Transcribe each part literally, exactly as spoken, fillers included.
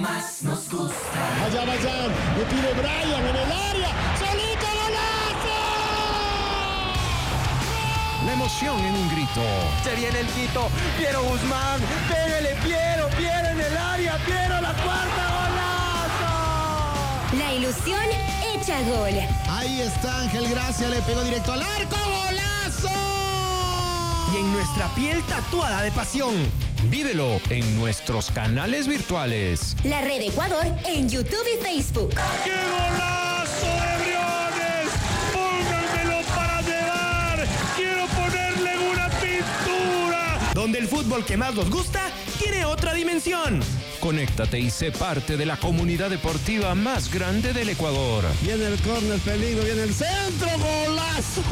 más nos gusta. Allá vayan, le pide Brian en el área, solito golazo. La emoción en un grito. Se viene el Quito, Piero Guzmán, pégale Piero, Piero en el área, Piero la cuarta, golazo. La ilusión hecha gol. Ahí está Ángel Gracia, le pegó directo al arco, golazo. Y en nuestra piel tatuada de pasión. Vívelo en nuestros canales virtuales. La Red Ecuador en YouTube y Facebook. ¡Qué golazo de Briones! ¡Pónganmelo para llevar! ¡Quiero ponerle una pintura! Donde el fútbol que más nos gusta tiene otra dimensión. Conéctate y sé parte de la comunidad deportiva más grande del Ecuador. Viene el córner, peligro, viene el centro, golazo.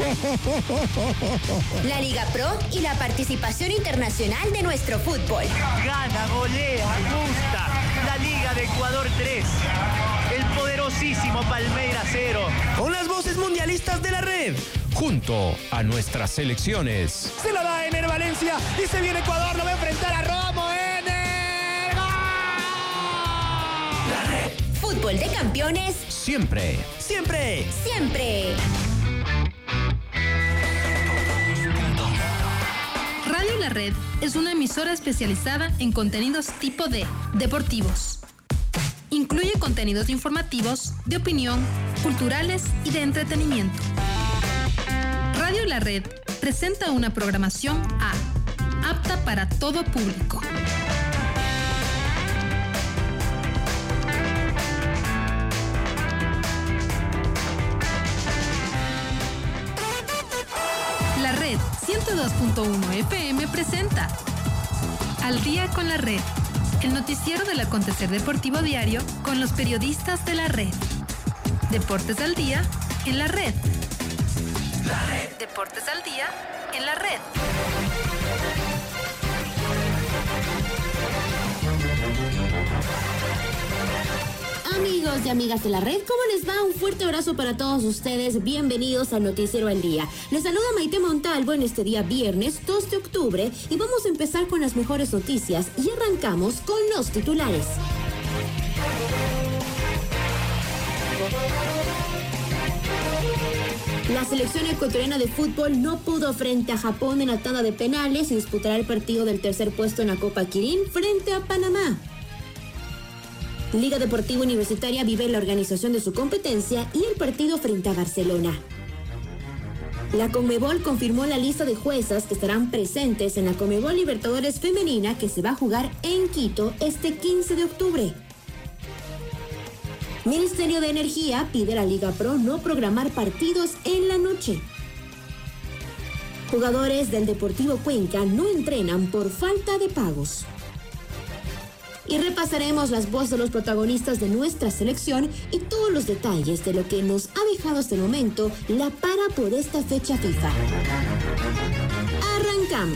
La Liga Pro y la participación internacional de nuestro fútbol. Gana, golea, gusta. La Liga de Ecuador tres. El poderosísimo Palmeiras cero. Con las voces mundialistas de la red. Junto a nuestras selecciones. Se la da Ener Valencia y se viene Ecuador, lo va a enfrentar a Romo. Ener. Fútbol de campeones. Siempre. Siempre. Siempre. Radio La Red es una emisora especializada en contenidos tipo D, deportivos. Incluye contenidos informativos, de opinión, culturales y de entretenimiento. Radio La Red presenta una programación A, apta para todo público. La Red ciento dos punto uno F M presenta Al Día con la Red, el noticiero del acontecer deportivo diario con los periodistas de la red. Deportes al día en la red. La Red. Deportes al día en la red. Amigos y amigas de la red, ¿cómo les va? Un fuerte abrazo para todos ustedes. Bienvenidos a Noticiero al Día. Les saluda Maite Montalvo en este día viernes dos de octubre y vamos a empezar con las mejores noticias y arrancamos con los titulares. La selección ecuatoriana de fútbol no pudo frente a Japón en la tanda de penales y disputará el partido del tercer puesto en la Copa Kirin frente a Panamá. Liga Deportiva Universitaria vive la organización de su competencia y el partido frente a Barcelona. La Conmebol confirmó la lista de juezas que estarán presentes en la Conmebol Libertadores Femenina que se va a jugar en Quito este quince de octubre. Ministerio de Energía pide a la Liga Pro no programar partidos en la noche. Jugadores del Deportivo Cuenca no entrenan por falta de pagos. Y repasaremos las voces de los protagonistas de nuestra selección y todos los detalles de lo que nos ha dejado hasta el momento la para por esta fecha FIFA. Arrancamos.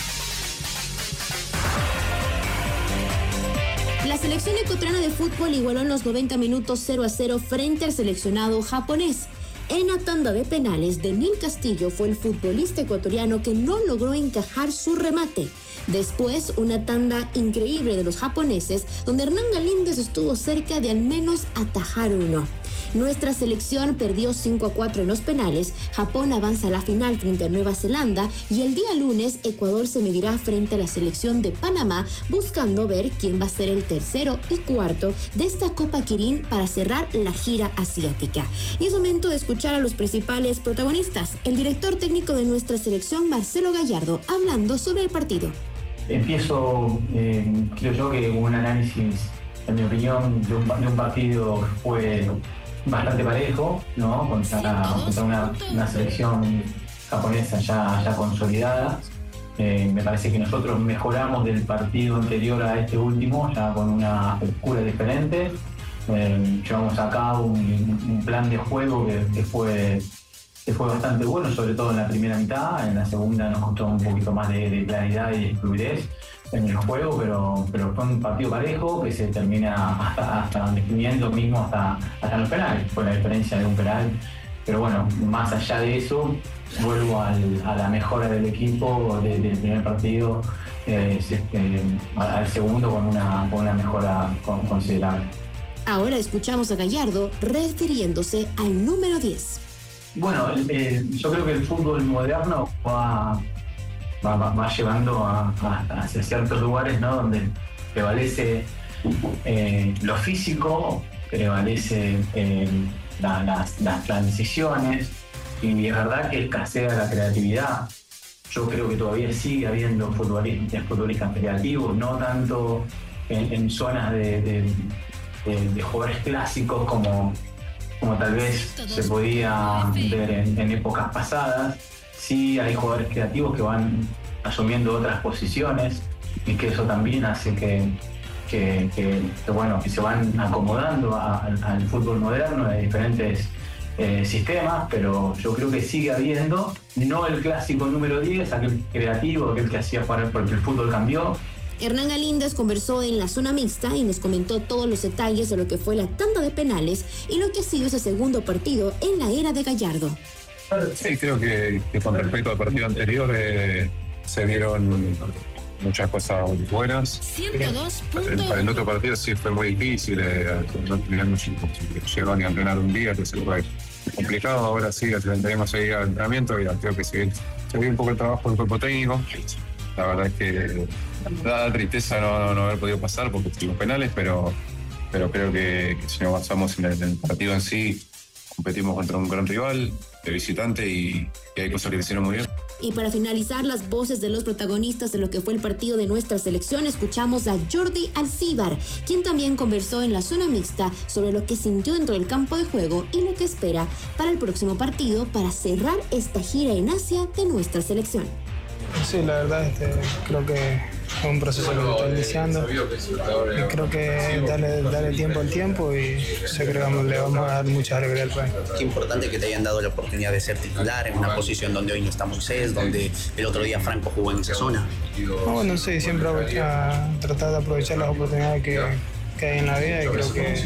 La selección ecuatoriana de fútbol igualó en los noventa minutos cero a cero frente al seleccionado japonés. En la tanda de penales, Denil Castillo fue el futbolista ecuatoriano que no logró encajar su remate. Después, una tanda increíble de los japoneses, donde Hernán Galíndez estuvo cerca de al menos atajar uno. Nuestra selección perdió cinco a cuatro en los penales, Japón avanza a la final frente a Nueva Zelanda y el día lunes Ecuador se medirá frente a la selección de Panamá buscando ver quién va a ser el tercero y cuarto de esta Copa Kirin para cerrar la gira asiática. Y es momento de escuchar a los principales protagonistas, el director técnico de nuestra selección Marcelo Gallardo hablando sobre el partido. Empiezo, eh, creo yo que un análisis, en mi opinión, de un, de un partido que fue bastante parejo, ¿no? Contra, contra una, una selección japonesa ya, ya consolidada. Eh, me parece que nosotros mejoramos del partido anterior a este último, ya con una frescura diferente. Eh, llevamos a cabo un, un plan de juego que, que, fue, que fue bastante bueno, sobre todo en la primera mitad. En la segunda nos costó un poquito más de, de claridad y de fluidez en el juego, pero, pero fue un partido parejo que se termina hasta, hasta definiendo mismo hasta, hasta los penales. Fue la diferencia de un penal. Pero bueno, más allá de eso, vuelvo al, a la mejora del equipo de, del primer partido. eh, eh, al segundo con una, con una mejora considerable. Ahora escuchamos a Gallardo refiriéndose al número diez. Bueno, eh, yo creo que el fútbol moderno va, va, va llevando a, a, hacia ciertos lugares, ¿no? Donde prevalece eh, lo físico, prevalece eh, la, las, las transiciones, y es verdad que escasea la creatividad. Yo creo que todavía sigue habiendo futbolistas, futbolistas creativos, no tanto en, en zonas de, de, de, de jugadores clásicos como, como tal vez se podía ver en, en épocas pasadas. Sí hay jugadores creativos que van asumiendo otras posiciones y que eso también hace que, que, que, que, bueno, que se van acomodando a, a, al fútbol moderno de diferentes Eh, sistemas, pero yo creo que sigue habiendo, no el clásico número diez, aquel creativo, aquel que hacía jugar porque el fútbol cambió. Hernán Galíndez conversó en la zona mixta y nos comentó todos los detalles de lo que fue la tanda de penales y lo que ha sido ese segundo partido en la era de Gallardo. Sí, creo que, que con respecto al partido anterior eh, se dieron muchas cosas buenas. ciento dos punto uno. Para el otro partido sí fue muy difícil, eh, no teníamos, llegó ni a entrenar un día, entonces fue complicado. Ahora sí, tenemos ahí al entrenamiento y creo que se, se vio un poco el trabajo del cuerpo técnico. La verdad es que da tristeza no, no haber podido pasar porque tuvimos penales, pero, pero creo que, que si no avanzamos en el, en el partido en sí, competimos contra un gran rival de visitante y, y hay cosas que hicieron muy bien. Y para finalizar las voces de los protagonistas de lo que fue el partido de nuestra selección, escuchamos a Jordi Alcíbar, quien también conversó en la zona mixta sobre lo que sintió dentro del campo de juego y lo que espera para el próximo partido para cerrar esta gira en Asia de nuestra selección. Sí, la verdad este, creo que es un proceso que se está iniciando y creo que darle, darle tiempo al tiempo y yo creo que le vamos a dar mucha alegría al país. Qué importante que te hayan dado la oportunidad de ser titular en una posición donde hoy no está Moisés, donde el otro día Franco jugó en esa zona. No, bueno, sí, siempre a tratar de aprovechar las oportunidades que, que hay en la vida y creo que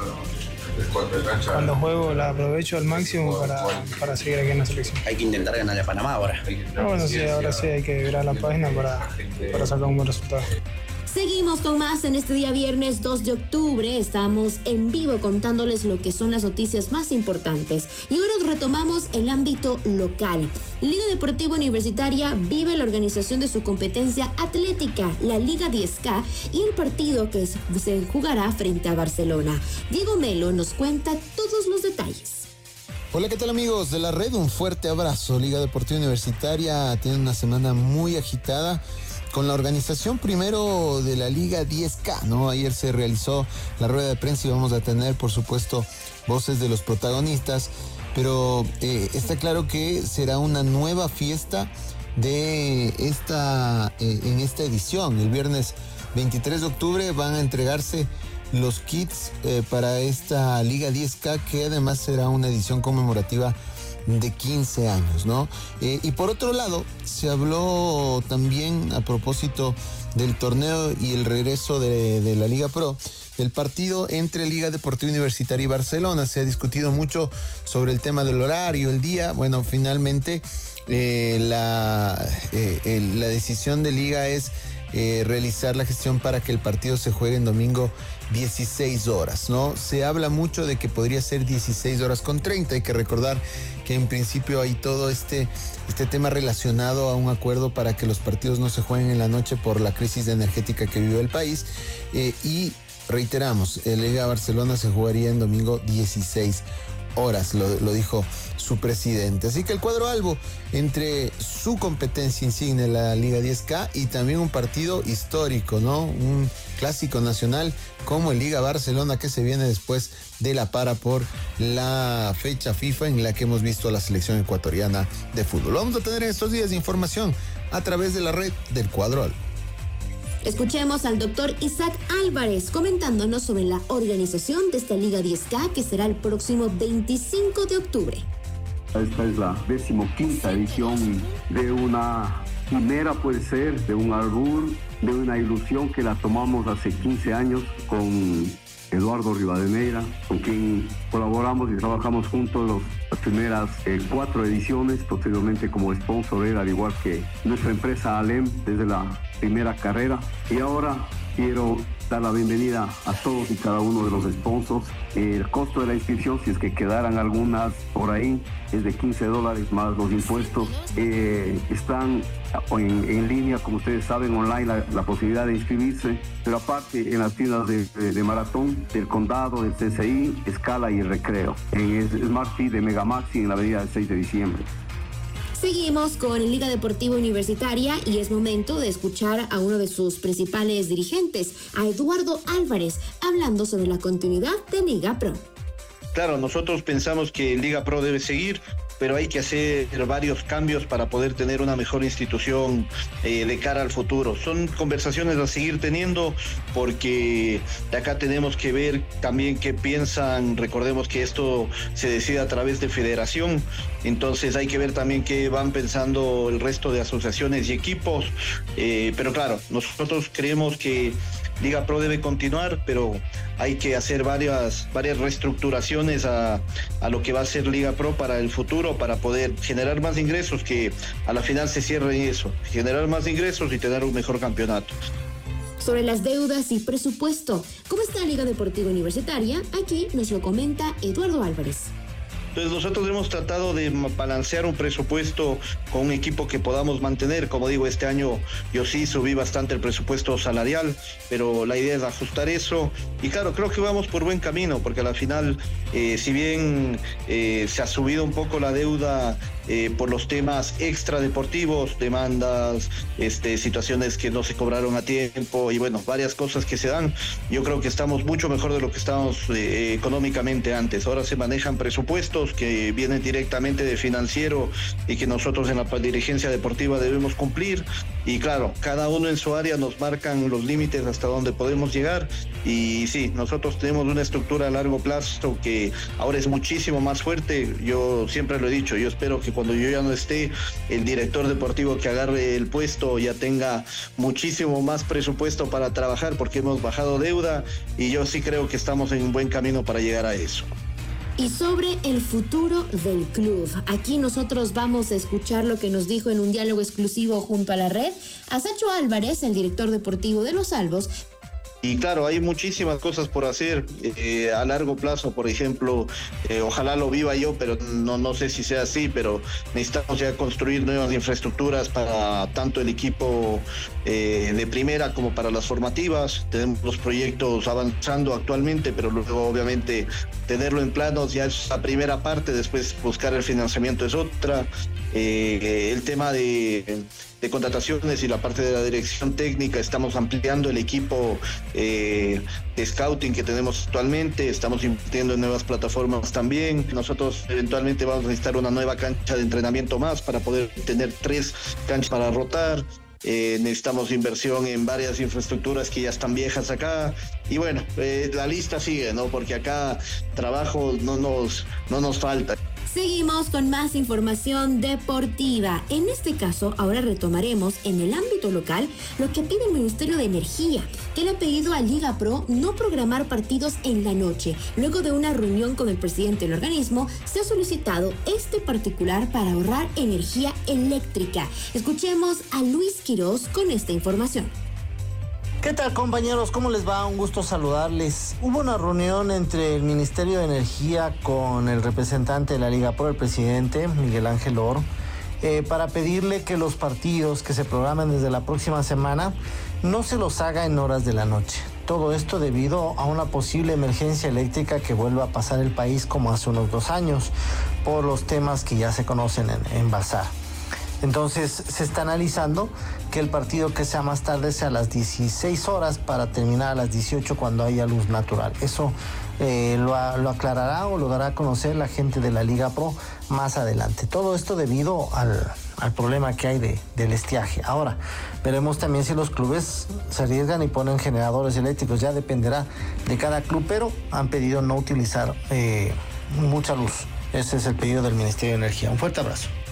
cuando juego la aprovecho al máximo para, para seguir aquí en la selección. Hay que intentar ganarle a Panamá ahora. No, bueno, sí, ahora sí hay que virar la página para, para sacar un buen resultado. Seguimos con más en este día viernes dos de octubre. Estamos en vivo contándoles lo que son las noticias más importantes. Y ahora retomamos el ámbito local. Liga Deportiva Universitaria vive la organización de su competencia atlética, la Liga diez K, y el partido que se jugará frente a Barcelona. Diego Melo nos cuenta todos los detalles. Hola, ¿qué tal amigos de la red? Un fuerte abrazo. Liga Deportiva Universitaria tiene una semana muy agitada con la organización primero de la Liga diez K, ¿no? Ayer se realizó la rueda de prensa y vamos a tener, por supuesto, voces de los protagonistas, pero eh, está claro que será una nueva fiesta de esta, eh, en esta edición. El viernes veintitrés de octubre van a entregarse los kits eh, para esta Liga diez K, que además será una edición conmemorativa de quince años, ¿no? Eh, y por otro lado, se habló también a propósito del torneo y el regreso de, de la Liga Pro, del partido entre Liga Deportiva Universitaria y Barcelona. Se ha discutido mucho sobre el tema del horario, el día. Bueno, finalmente eh, la, eh, el, la decisión de Liga es eh, realizar la gestión para que el partido se juegue en domingo dieciséis horas, ¿no? Se habla mucho de que podría ser dieciséis horas con treinta. Hay que recordar que en principio hay todo este, este tema relacionado a un acuerdo para que los partidos no se jueguen en la noche por la crisis energética que vive el país. Eh, y reiteramos, el Liga Barcelona se jugaría en domingo dieciséis horas, lo, lo dijo su presidente. Así que el cuadro albo entre su competencia insignia, la Liga diez K, y también un partido histórico, ¿no? Un clásico nacional como el Liga Barcelona, que se viene después de la para por la fecha FIFA en la que hemos visto a la selección ecuatoriana de fútbol. Vamos a tener en estos días de información a través de la red del cuadro albo. Escuchemos al doctor Isaac Álvarez comentándonos sobre la organización de esta Liga diez K, que será el próximo veinticinco de octubre. Esta es la decimoquinta edición de una quimera, puede ser, de un albur, de una ilusión que la tomamos hace quince años con Eduardo Rivadeneira, con quien colaboramos y trabajamos juntos los, las primeras eh, cuatro ediciones, posteriormente como sponsor, al igual que nuestra empresa Alem desde la primera carrera. Y ahora quiero dar la bienvenida a todos y cada uno de los sponsors. El costo de la inscripción, si es que quedaran algunas por ahí, es de quince dólares más los impuestos. Eh, están en, en línea, como ustedes saben, online la, la posibilidad de inscribirse, pero aparte en las tiendas de, de, de maratón del Condado, del C C I, Escala y el Recreo, en Smart Fit de Megamaxi en la avenida del seis de diciembre. Seguimos con Liga Deportiva Universitaria y es momento de escuchar a uno de sus principales dirigentes, a Eduardo Álvarez, hablando sobre la continuidad de Liga Pro. Claro, nosotros pensamos que Liga Pro debe seguir, pero hay que hacer varios cambios para poder tener una mejor institución eh, de cara al futuro. Son conversaciones a seguir teniendo, porque de acá tenemos que ver también qué piensan. Recordemos que esto se decide a través de federación, entonces hay que ver también qué van pensando el resto de asociaciones y equipos, eh, pero claro, nosotros creemos que Liga Pro debe continuar, pero hay que hacer varias, varias reestructuraciones a, a lo que va a ser Liga Pro para el futuro, para poder generar más ingresos, que a la final se cierre eso, generar más ingresos y tener un mejor campeonato. Sobre las deudas y presupuesto, ¿cómo está la Liga Deportiva Universitaria? Aquí nos lo comenta Eduardo Álvarez. Entonces nosotros hemos tratado de balancear un presupuesto con un equipo que podamos mantener. Como digo, este año yo sí subí bastante el presupuesto salarial, pero la idea es ajustar eso. Y claro, creo que vamos por buen camino, porque a la final, eh, si bien eh, se ha subido un poco la deuda eh, por los temas extradeportivos, demandas, este, situaciones que no se cobraron a tiempo y bueno, varias cosas que se dan, yo creo que estamos mucho mejor de lo que estábamos eh, económicamente antes. Ahora se manejan presupuestos que vienen directamente de financiero y que nosotros en la dirigencia deportiva debemos cumplir, y claro, cada uno en su área nos marcan los límites hasta donde podemos llegar. Y sí, nosotros tenemos una estructura a largo plazo que ahora es muchísimo más fuerte. Yo siempre lo he dicho, yo espero que cuando yo ya no esté, el director deportivo que agarre el puesto ya tenga muchísimo más presupuesto para trabajar, porque hemos bajado deuda y yo sí creo que estamos en un buen camino para llegar a eso. Y sobre el futuro del club, aquí nosotros vamos a escuchar lo que nos dijo en un diálogo exclusivo junto a la red a Sacho Álvarez, el director deportivo de Los Albos. Y claro, hay muchísimas cosas por hacer eh, a largo plazo. Por ejemplo, eh, ojalá lo viva yo, pero no, no sé si sea así, pero necesitamos ya construir nuevas infraestructuras para tanto el equipo eh, de primera como para las formativas. Tenemos los proyectos avanzando actualmente, pero luego obviamente tenerlo en planos ya es la primera parte, después buscar el financiamiento es otra. Eh, el tema de, de contrataciones y la parte de la dirección técnica, estamos ampliando el equipo eh, de scouting que tenemos actualmente, estamos invirtiendo en nuevas plataformas también. Nosotros eventualmente vamos a necesitar una nueva cancha de entrenamiento más para poder tener tres canchas para rotar. Eh, necesitamos inversión en varias infraestructuras que ya están viejas acá, y bueno, eh, la lista sigue, ¿no? Porque acá trabajo no nos, no nos falta. Seguimos con más información deportiva. En este caso, ahora retomaremos en el ámbito local lo que pide el Ministerio de Energía, que le ha pedido a Liga Pro no programar partidos en la noche. Luego de una reunión con el presidente del organismo, se ha solicitado este particular para ahorrar energía eléctrica. Escuchemos a Luis Quiroz con esta información. ¿Qué tal, compañeros? ¿Cómo les va? Un gusto saludarles. Hubo una reunión entre el Ministerio de Energía con el representante de la Liga Pro, el presidente Miguel Ángel Oro, eh, para pedirle que los partidos que se programan desde la próxima semana no se los haga en horas de la noche. Todo esto debido a una posible emergencia eléctrica que vuelva a pasar el país como hace unos dos años, por los temas que ya se conocen en, en Bazar. Entonces se está analizando que el partido que sea más tarde sea a las dieciséis horas para terminar a las dieciocho cuando haya luz natural. Eso eh, lo, lo aclarará o lo dará a conocer la gente de la Liga Pro más adelante. Todo esto debido al, al problema que hay de, del estiaje. Ahora, veremos también si los clubes se arriesgan y ponen generadores eléctricos. Ya dependerá de cada club, pero han pedido no utilizar eh, mucha luz. Ese es el pedido del Ministerio de Energía. Un fuerte abrazo.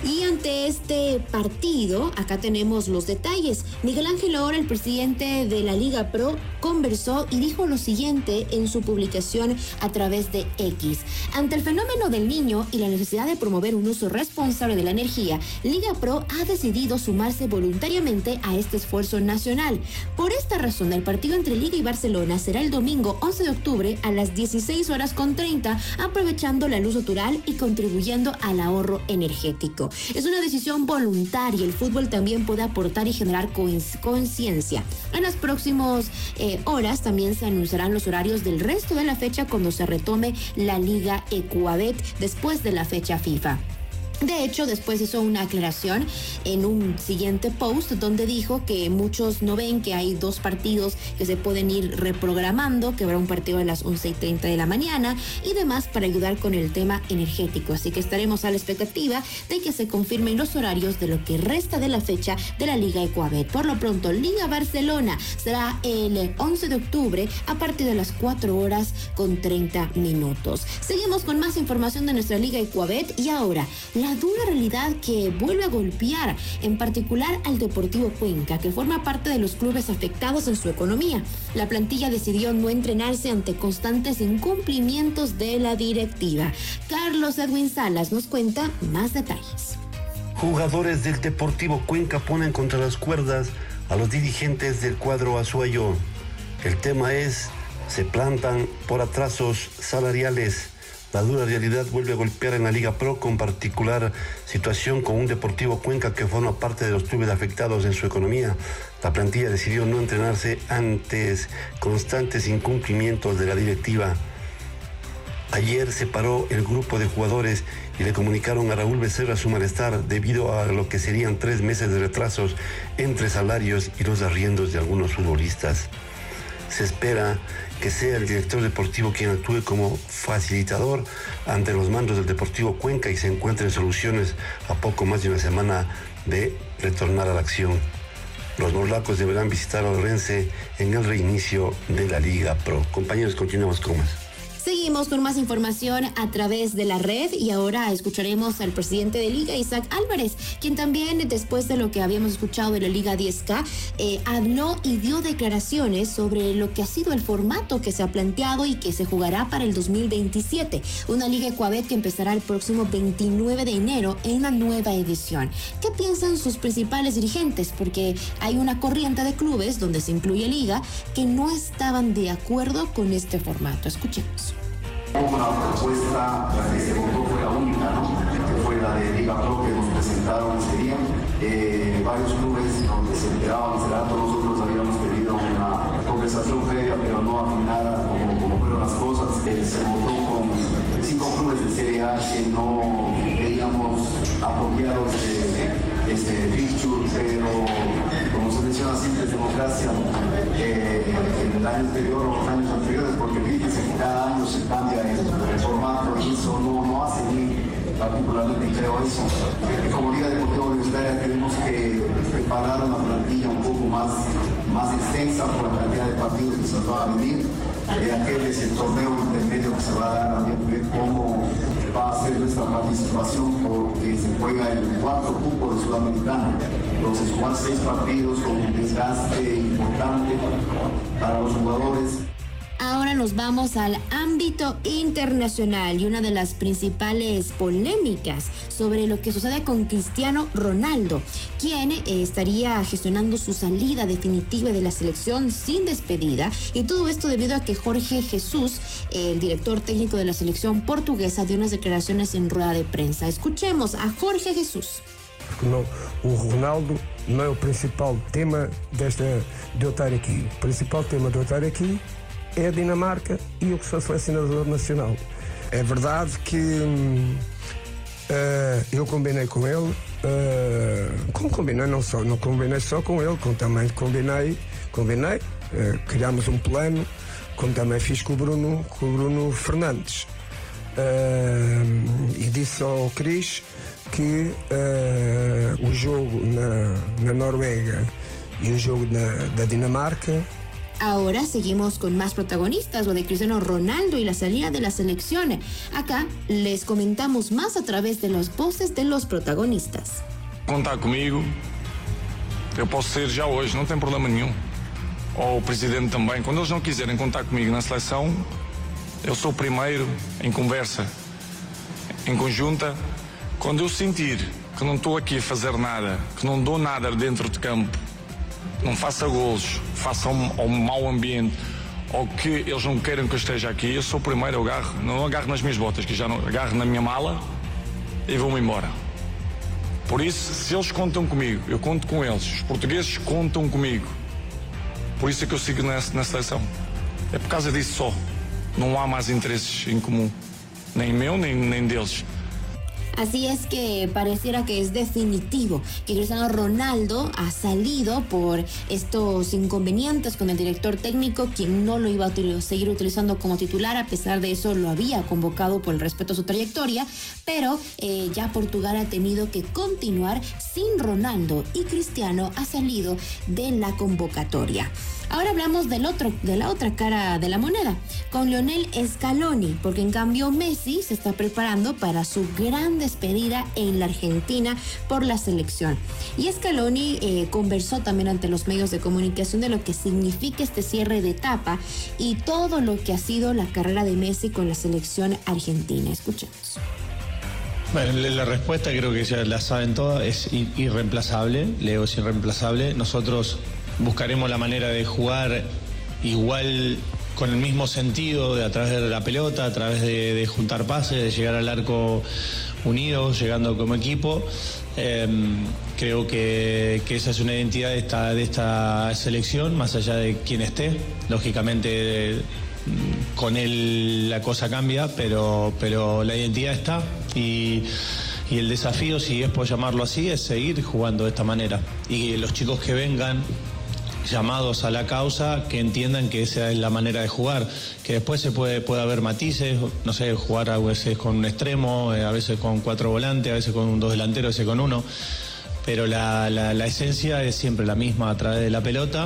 Y ante este partido, acá tenemos los detalles. Miguel Ángel Or, el presidente de la Liga Pro, conversó y dijo lo siguiente en su publicación a través de X. Ante el fenómeno del Niño y la necesidad de promover un uso responsable de la energía, Liga Pro ha decidido sumarse voluntariamente a este esfuerzo nacional. Por esta razón, el partido entre Liga y Barcelona será el domingo once de octubre a las dieciséis horas con treinta, aprovechando la luz natural y contribuyendo al ahorro energético. Es una decisión voluntaria. El fútbol también puede aportar y generar conciencia. En las próximas eh, horas también se anunciarán los horarios del resto de la fecha cuando se retome la Liga Ecuabet después de la fecha FIFA. De hecho, después hizo una aclaración en un siguiente post donde dijo que muchos no ven que hay dos partidos que se pueden ir reprogramando, que habrá un partido a las once y treinta de la mañana y demás para ayudar con el tema energético. Así que estaremos a la expectativa de que se confirmen los horarios de lo que resta de la fecha de la Liga Ecuabet. Por lo pronto, Liga Barcelona será el once de octubre a partir de las cuatro horas con treinta minutos. Seguimos con más información de nuestra Liga Ecuabet y ahora, la dura realidad que vuelve a golpear, en particular al Deportivo Cuenca, que forma parte de los clubes afectados en su economía. La plantilla decidió no entrenarse ante constantes incumplimientos de la directiva. Carlos Edwin Salas nos cuenta más detalles. Jugadores del Deportivo Cuenca ponen contra las cuerdas a los dirigentes del cuadro azuayo. El tema es, se plantan por atrasos salariales. La dura realidad vuelve a golpear en la Liga Pro, con particular situación con un Deportivo Cuenca que forma parte de los clubes afectados en su economía. La plantilla decidió no entrenarse ante constantes incumplimientos de la directiva. Ayer se paró el grupo de jugadores y le comunicaron a Raúl Becerra su malestar debido a lo que serían tres meses de retrasos entre salarios y los arriendos de algunos futbolistas. Se espera que sea el director deportivo quien actúe como facilitador ante los mandos del Deportivo Cuenca y se encuentren soluciones a poco más de una semana de retornar a la acción. Los morlacos deberán visitar a Orense en el reinicio de la Liga Pro. Compañeros, continuamos con más. Seguimos con más información a través de la red y ahora escucharemos al presidente de Liga, Isaac Álvarez, quien también, después de lo que habíamos escuchado de la Liga diez K, eh, habló y dio declaraciones sobre lo que ha sido el formato que se ha planteado y que se jugará para el dos mil veintisiete. Una Liga Ecuabet que empezará el próximo veintinueve de enero en una nueva edición. ¿Qué piensan sus principales dirigentes? Porque hay una corriente de clubes, donde se incluye Liga, que no estaban de acuerdo con este formato. Escuchemos. Una propuesta, la que se votó fue la única, ¿no? Que fue la de Liga Pro que nos presentaron ese día. Eh, varios clubes donde se enteraban ese dato, nosotros habíamos pedido una conversación previa, pero no afinada como, como fueron las cosas. Eh, se votó con cinco clubes de Serie A que no veíamos apropiados de este fixture, pero como se menciona siempre, es democracia. Eh, en el año anterior o los años anteriores, porque fíjense que cada año se cambia el, el formato y eso no, no hace bien, particularmente creo eso. Eh, como Liga Deportiva Universitaria tenemos que preparar una plantilla un poco más, más extensa por la cantidad de partidos que se nos va a venir. Eh, aquel es el torneo intermedio que se va a dar, habría que ver cómo va a ser nuestra participación, porque se juega el cuarto cupo de Sudamericano. Entonces, jugar seis partidos con un desgaste importante para los jugadores. Ahora nos vamos al ámbito internacional y una de las principales polémicas sobre lo que sucede con Cristiano Ronaldo, quien eh, estaría gestionando su salida definitiva de la selección sin despedida, y todo esto debido a que Jorge Jesús, el director técnico de la selección portuguesa, dio unas declaraciones en rueda de prensa. Escuchemos a Jorge Jesús. Não, o Ronaldo não é o principal tema desta, de eu estar aqui. O principal tema de eu estar aqui é a Dinamarca e eu que sou selecionador nacional. É verdade que hum, uh, eu combinei com ele, uh, como combinei, não só, não combinei só com ele, como também combinei, combinei uh, criámos um plano, como também fiz com o Bruno, com o Bruno Fernandes. Uh, e disse ao Cris que uh, o jogo na, na Noruega e o jogo na, da Dinamarca. Ahora seguimos con más protagonistas, lo de Cristiano Ronaldo y la salida de la selección. Acá les comentamos más a través de las voces de los protagonistas. Contar comigo, eu posso ser já hoje, não tem problema nenhum. Ou o presidente também. Quando eles não quiserem contar comigo na seleção, eu sou o primeiro em conversa, em conjunta. Quando eu sentir que não estou aqui a fazer nada, que não dou nada dentro de campo, não faça golos, faça um, um mau ambiente, ou que eles não queiram que eu esteja aqui, eu sou o primeiro, eu agarro, não agarro nas minhas botas, que já não agarro na minha mala e vou-me embora. Por isso, se eles contam comigo, eu conto com eles, os portugueses contam comigo. Por isso é que eu sigo na, na seleção. É por causa disso só. Não há mais interesses em comum, nem meu, nem, nem deles. Así es que pareciera que es definitivo que Cristiano Ronaldo ha salido por estos inconvenientes con el director técnico, quien no lo iba a seguir utilizando como titular. A pesar de eso lo había convocado por el respeto a su trayectoria, pero eh, ya Portugal ha tenido que continuar sin Ronaldo y Cristiano ha salido de la convocatoria. Ahora hablamos del otro, de la otra cara de la moneda, con Lionel Scaloni, porque en cambio Messi se está preparando para su gran despedida en la Argentina por la selección. Y Scaloni eh, conversó también ante los medios de comunicación de lo que significa este cierre de etapa y todo lo que ha sido la carrera de Messi con la selección argentina. Escuchemos. Bueno, la respuesta creo que ya la saben todas, es irreemplazable. Leo es irreemplazable. Nosotros buscaremos la manera de jugar igual, con el mismo sentido, de a través de la pelota, a través de, de juntar pases, de llegar al arco unidos, llegando como equipo. Eh, creo que, que esa es una identidad de esta, de esta selección, más allá de quién esté. Lógicamente con él la cosa cambia, pero, pero la identidad está y, y el desafío, si es por llamarlo así, es seguir jugando de esta manera. Y los chicos que vengan llamados a la causa, que entiendan que esa es la manera de jugar, que después se puede, puede haber matices, no sé, jugar a veces con un extremo, a veces con cuatro volantes, a veces con un dos delanteros, a veces con uno, pero la, la, la esencia es siempre la misma a través de la pelota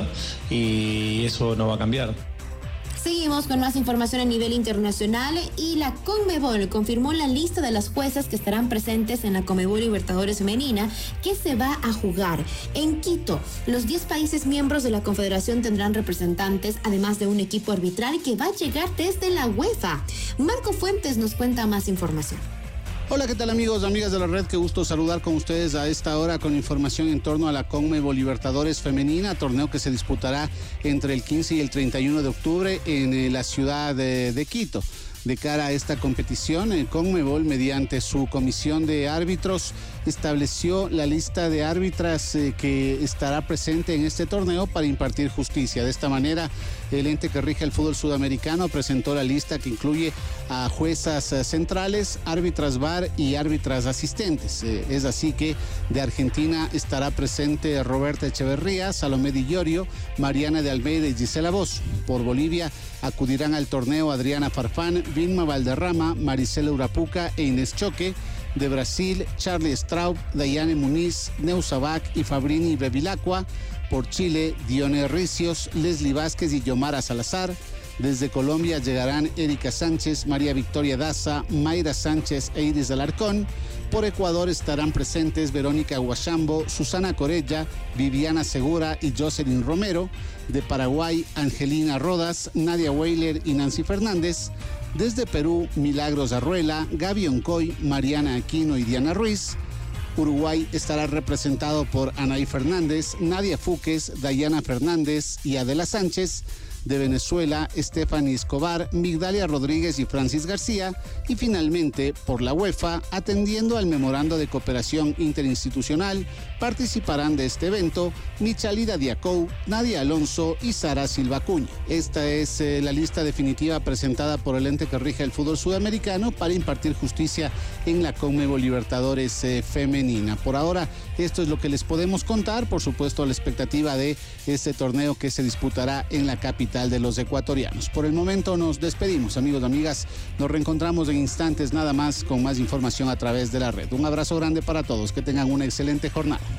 y eso no va a cambiar. Seguimos con más información a nivel internacional y la Conmebol confirmó la lista de las juezas que estarán presentes en la Conmebol Libertadores Femenina que se va a jugar en Quito. Los diez países miembros de la Confederación tendrán representantes, además de un equipo arbitral que va a llegar desde la UEFA. Marco Fuentes nos cuenta más información. Hola, ¿qué tal amigos, amigas de la red? Qué gusto saludar con ustedes a esta hora con información en torno a la Conmebol Libertadores Femenina, torneo que se disputará entre el quince y el treinta y uno de octubre en eh, la ciudad de, de Quito. De cara a esta competición, el Conmebol, mediante su comisión de árbitros, estableció la lista de árbitras eh, que estará presente en este torneo para impartir justicia. De esta manera, el ente que rige el fútbol sudamericano presentó la lista que incluye a juezas eh, centrales, árbitras V A R y árbitras asistentes. Eh, es así que de Argentina estará presente Roberta Echeverría, Salomé Di Llorio, Mariana de Almeida y Gisela Bosch. Por Bolivia acudirán al torneo Adriana Farfán, Vilma Valderrama, Maricela Urapuca e Inés Choque. De Brasil, Charlie Straub, Dayane Muniz, Neusabac y Fabrini Bevilacqua. Por Chile, Dione Ricios, Leslie Vázquez y Yomara Salazar. Desde Colombia llegarán Erika Sánchez, María Victoria Daza, Mayra Sánchez e Iris Alarcón. Por Ecuador estarán presentes Verónica Guachambo, Susana Corella, Viviana Segura y Jocelyn Romero. De Paraguay, Angelina Rodas, Nadia Weiler y Nancy Fernández. Desde Perú, Milagros Arruela, Gaby Oncoy, Mariana Aquino y Diana Ruiz. Uruguay estará representado por Anaí Fernández, Nadia Fúquez, Dayana Fernández y Adela Sánchez. De Venezuela, Stephanie Escobar, Migdalia Rodríguez y Francis García. Y finalmente, por la UEFA, atendiendo al memorando de cooperación interinstitucional, participarán de este evento Michalida Diacou, Nadia Alonso y Sara Silva Cuña. Esta es eh, la lista definitiva presentada por el ente que rige el fútbol sudamericano para impartir justicia en la Conmebol Libertadores eh, Femenina. Por ahora, esto es lo que les podemos contar, por supuesto, a la expectativa de este torneo que se disputará en la capital de los ecuatorianos. Por el momento nos despedimos, amigos y amigas. Nos reencontramos en instantes nada más con más información a través de la red. Un abrazo grande para todos. Que tengan una excelente jornada.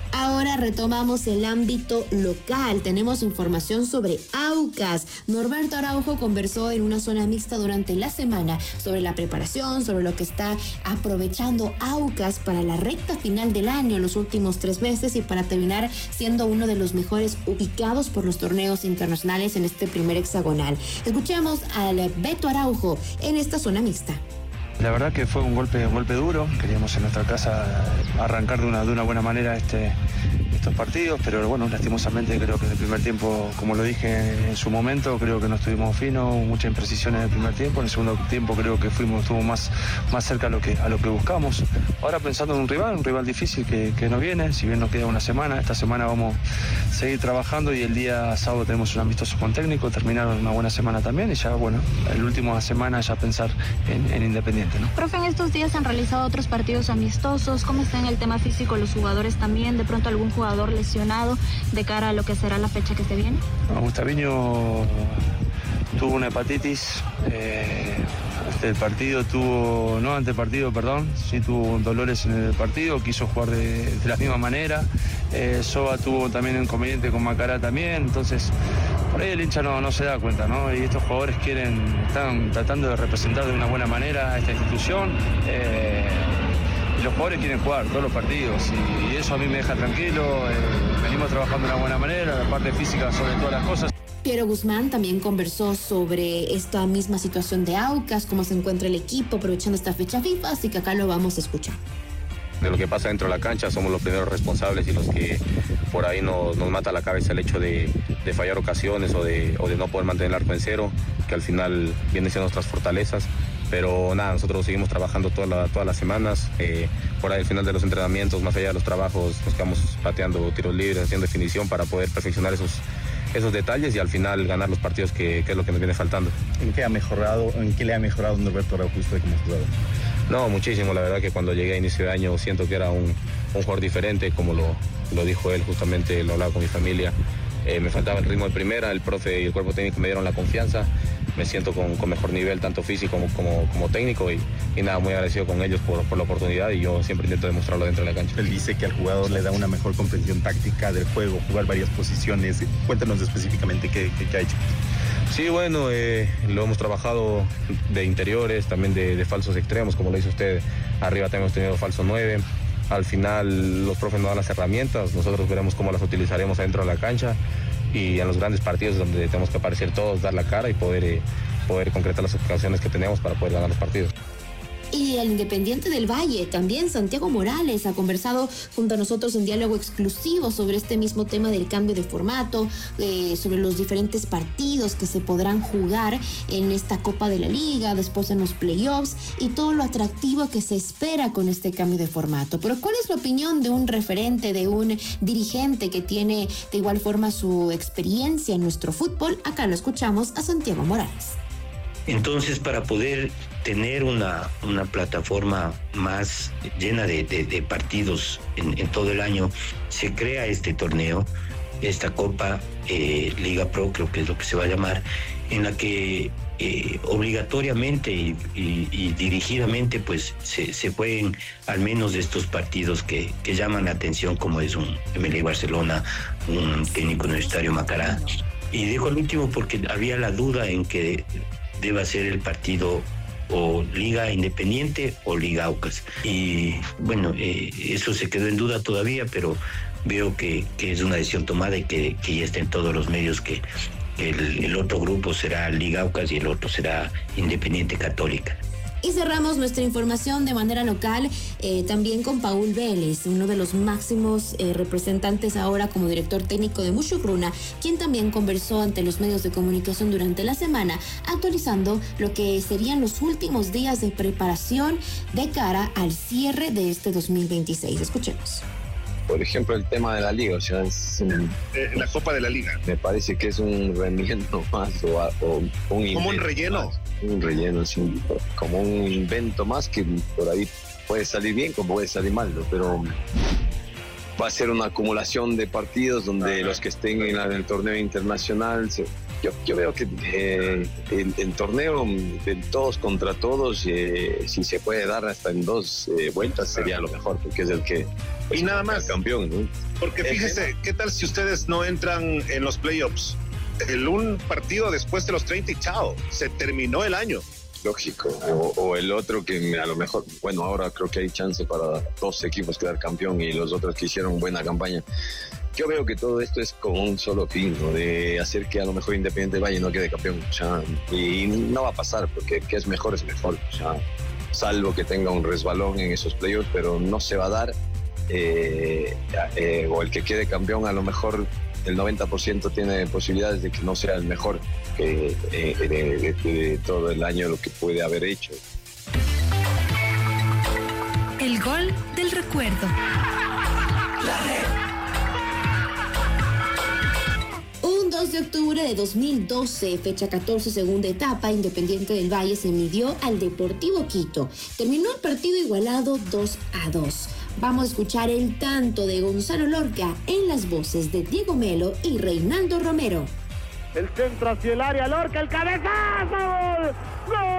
Ahora retomamos el ámbito local. Tenemos información sobre Aucas. Norberto Araujo conversó en una zona mixta durante la semana sobre la preparación, sobre lo que está aprovechando Aucas para la recta final del año, los últimos tres meses, y para terminar siendo uno de los mejores ubicados por los torneos internacionales en este primer hexagonal. Escuchemos al Beto Araujo en esta zona mixta. La verdad que fue un golpe, un golpe duro. Queríamos en nuestra casa arrancar de una, de una buena manera este, estos partidos, pero bueno, lastimosamente creo que en el primer tiempo, como lo dije en su momento, creo que no estuvimos finos, muchas imprecisiones en el primer tiempo. En el segundo tiempo creo que fuimos, estuvo más, más cerca a lo que, a lo que buscamos. Ahora pensando en un rival, un rival difícil que, que nos viene, si bien nos queda una semana, esta semana vamos a seguir trabajando y el día sábado tenemos un amistoso con técnico, terminar una buena semana también y ya, bueno, la última semana ya pensar en, en Independiente. ¿No? Profe, en estos días se han realizado otros partidos amistosos. ¿Cómo está en el tema físico los jugadores también? ¿De pronto algún jugador lesionado de cara a lo que será la fecha que se viene? No, Gustaviño tuvo una hepatitis. Eh, antes del partido tuvo, no antes del partido, perdón, sí tuvo dolores en el partido, quiso jugar de, de la misma manera. Eh, Soba tuvo también un inconveniente con Macará también, entonces por ahí el hincha no, no se da cuenta, ¿no? Y estos jugadores quieren, están tratando de representar de una buena manera a esta institución. Eh, y los jugadores quieren jugar todos los partidos y, y eso a mí me deja tranquilo. Eh, venimos trabajando de una buena manera, la parte física sobre todas las cosas. Piero Guzmán también conversó sobre esta misma situación de Aucas, cómo se encuentra el equipo aprovechando esta fecha FIFA, así que acá lo vamos a escuchar. De lo que pasa dentro de la cancha somos los primeros responsables y los que por ahí nos, nos mata la cabeza el hecho de, de fallar ocasiones o de, o de no poder mantener el arco en cero, que al final vienen siendo nuestras fortalezas. Pero nada, nosotros seguimos trabajando toda la, todas las semanas. Eh, por ahí al final de los entrenamientos, más allá de los trabajos, nos quedamos pateando tiros libres, haciendo definición para poder perfeccionar esos, esos detalles y al final ganar los partidos que, que es lo que nos viene faltando. ¿En qué ha mejorado, en qué le ha mejorado Norberto Araujo usted como jugador? No, muchísimo. La verdad que cuando llegué a inicio de año siento que era un, un jugador diferente, como lo, lo dijo él, justamente lo hablaba con mi familia. Eh, me faltaba el ritmo de primera, el profe y el cuerpo técnico me dieron la confianza. Me siento con, con mejor nivel, tanto físico como, como, como técnico y, y nada, muy agradecido con ellos por, por la oportunidad y yo siempre intento demostrarlo dentro de la cancha. Él dice que al jugador le da una mejor comprensión táctica del juego, jugar varias posiciones. Cuéntanos específicamente qué, qué, qué ha hecho. Sí, bueno, eh, lo hemos trabajado de interiores, también de, de falsos extremos, como lo dice usted. Arriba también hemos tenido falso nueve. Al final los profes nos dan las herramientas, nosotros veremos cómo las utilizaremos adentro de la cancha y en los grandes partidos donde tenemos que aparecer todos, dar la cara y poder, eh, poder concretar las ocasiones que tenemos para poder ganar los partidos. Y el Independiente del Valle, también Santiago Morales ha conversado junto a nosotros en diálogo exclusivo sobre este mismo tema del cambio de formato, eh, sobre los diferentes partidos que se podrán jugar en esta Copa de la Liga, después en los playoffs y todo lo atractivo que se espera con este cambio de formato. Pero ¿cuál es la opinión de un referente, de un dirigente que tiene de igual forma su experiencia en nuestro fútbol? Acá lo escuchamos a Santiago Morales. Entonces, para poder tener una, una plataforma más llena de, de, de partidos en, en todo el año, se crea este torneo, esta Copa eh, Liga Pro, creo que es lo que se va a llamar, en la que eh, obligatoriamente y, y, y dirigidamente pues se, se jueguen al menos de estos partidos que, que llaman la atención, como es un M L Barcelona, un Técnico Universitario Macará. Y dejo el último porque había la duda en que deba ser el partido o Liga Independiente o Liga Aucas. Y bueno, eh, eso se quedó en duda todavía, pero veo que, que es una decisión tomada y que, que ya está en todos los medios que el, el otro grupo será Liga Aucas y el otro será Independiente Católica. Y cerramos nuestra información de manera local eh, también con Paul Vélez, uno de los máximos eh, representantes ahora como director técnico de Mushurruna, quien también conversó ante los medios de comunicación durante la semana, actualizando lo que serían los últimos días de preparación de cara al cierre de este dos mil veintiséis. Escuchemos. Por ejemplo, el tema de la liga, o sea, es un, eh, la Copa de la Liga. Me parece que es un rendimiento más o, o un como un relleno. Más, un relleno, sí, como un invento más que por ahí puede salir bien como puede salir mal, ¿no? Pero va a ser una acumulación de partidos donde ah, los que estén en, en el torneo internacional, se, yo, yo veo que eh, el, el torneo de todos contra todos, eh, si se puede dar hasta en dos eh, vueltas sería lo mejor, porque es el que pues, y nada más. Campeón, ¿no? Porque fíjese, ¿qué tal si ustedes no entran en los playoffs? El un partido después de los treinta y chao, se terminó el año. Lógico, o, o el otro que a lo mejor, bueno, ahora creo que hay chance para dos equipos quedar campeón y los otros que hicieron buena campaña. Yo veo que todo esto es con un solo fin, ¿no? De hacer que a lo mejor Independiente Valle no quede campeón, o sea, y no va a pasar, porque que es mejor es mejor, o sea, salvo que tenga un resbalón en esos playoffs, pero no se va a dar, eh, eh, o el que quede campeón a lo mejor el noventa por ciento tiene posibilidades de que no sea el mejor que, eh, de, de, de todo el año lo que puede haber hecho. El gol del recuerdo. Un dos de octubre de dos mil doce, fecha catorce, segunda etapa, Independiente del Valle se midió al Deportivo Quito. Terminó el partido igualado dos a dos. Vamos a escuchar el tanto de Gonzalo Lorca en las voces de Diego Melo y Reinaldo Romero. El centro hacia el área, Lorca, el cabezazo, ¡gol!